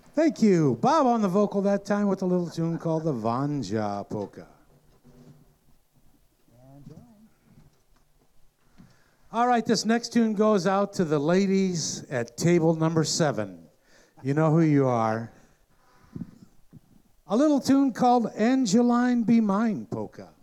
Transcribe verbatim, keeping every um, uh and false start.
Thank you. Bob on the vocal that time with a little tune called the Vanja Polka. All right, this next tune goes out to the ladies at table number seven. You know who you are. A little tune called Angeline Be Mine Polka.